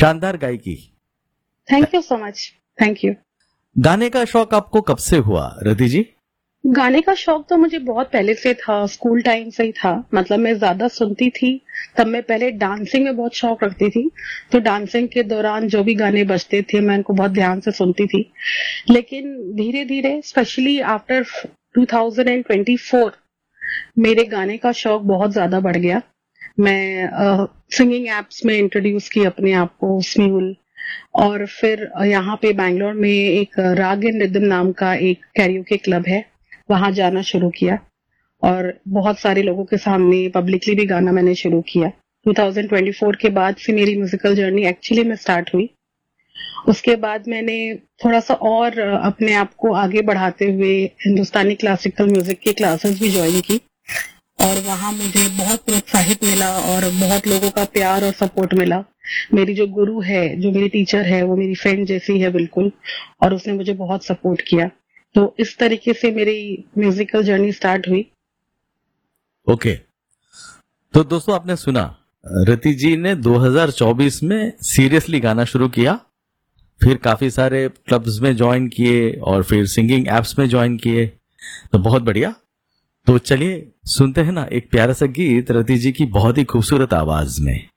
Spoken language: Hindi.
शानदार गायकी। Thank you so much. Thank you. गाने का शौक आपको कब से हुआ रति जी? गाने का शौक तो मुझे बहुत पहले से था, स्कूल टाइम से ही था। मतलब मैं ज्यादा सुनती थी, तब मैं पहले डांसिंग में बहुत शौक रखती थी। तो डांसिंग के दौरान जो भी गाने बजते थे मैं उनको बहुत ध्यान से सुनती थी। लेकिन धीरे धीरे स्पेशली आफ्टर 2024 मेरे गाने का शौक बहुत ज्यादा बढ़ गया। मैं सिंगिंग एप्स में इंट्रोड्यूस की अपने आप को, स्म्यूल। और फिर यहाँ पे बैंगलोर में एक राग एंड रिदम नाम का एक कैरियोके क्लब है, वहां जाना शुरू किया और बहुत सारे लोगों के सामने पब्लिकली भी गाना मैंने शुरू किया। 2024 के बाद से मेरी म्यूजिकल जर्नी एक्चुअली में स्टार्ट हुई। उसके बाद मैंने थोड़ा सा और अपने आप को आगे बढ़ाते हुए हिंदुस्तानी क्लासिकल म्यूजिक की क्लासेस भी ज्वाइन की और वहां मुझे बहुत प्रोत्साहित मिला और बहुत लोगों का प्यार और सपोर्ट मिला। मेरी जो गुरु है, जो मेरी टीचर है, वो मेरी फ्रेंड जैसी है बिल्कुल, और उसने मुझे बहुत सपोर्ट किया। तो इस तरीके से मेरी म्यूजिकल जर्नी स्टार्ट हुई। ओके, तो दोस्तों आपने सुना, रति जी ने 2024 में सीरियसली गाना शुरू किया, फिर काफी सारे क्लब्स में ज्वाइन किए और फिर सिंगिंग एप्स में ज्वाइन किए। तो बहुत बढ़िया। तो चलिए सुनते हैं ना एक प्यारा सा गीत रति जी की बहुत ही खूबसूरत आवाज में।